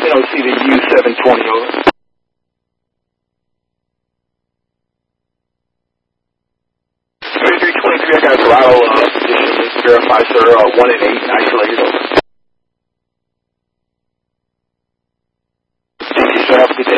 NOC to U720, over. 3323, I got throttle position. Let's verify, sir. 1 and 8, isolated, over. Thank you, sir. Have a good day.